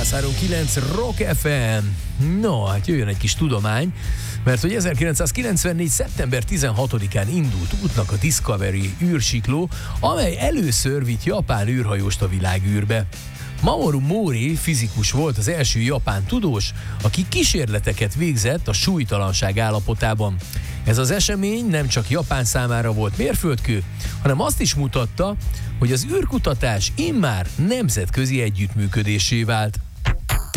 103.9 Rock FM. No, hát jöjjön egy kis tudomány, mert hogy 1994. szeptember 16-án indult útnak a Discovery űrsikló, amely először vitt japán űrhajóst a világűrbe. Mamoru Mori fizikus volt az első japán tudós, aki kísérleteket végzett a súlytalanság állapotában. Ez az esemény nem csak Japán számára volt mérföldkő, hanem azt is mutatta, hogy az űrkutatás immár nemzetközi együttműködéssé vált.